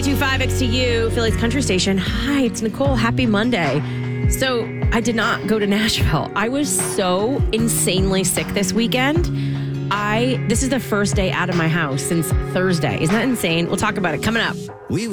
92.5 XTU, Philly's country station. Hi, it's Nicole. Happy Monday. So I did not go to Nashville. I was so insanely sick this weekend. This is the first day out of my house since Thursday. Isn't that insane? We'll talk about it coming up.